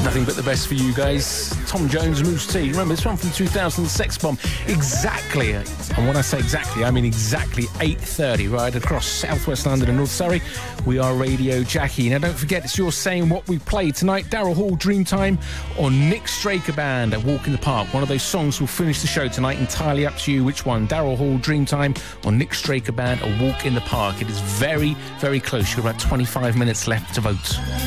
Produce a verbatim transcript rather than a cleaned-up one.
Nothing but the best for you guys. Tom Jones, Moose T. Remember, this one from two thousand, Sex Bomb. Exactly, and when I say exactly, I mean exactly eight thirty, right across southwest London and North Surrey. We are Radio Jackie. Now, don't forget, it's your saying what we played tonight. Daryl Hall, Dreamtime, or Nick Straker Band, A Walk in the Park. One of those songs will finish the show tonight. Entirely up to you which one. Daryl Hall, Dreamtime, or Nick Straker Band, A Walk in the Park. It is very, very close. You've got about twenty-five minutes left to vote.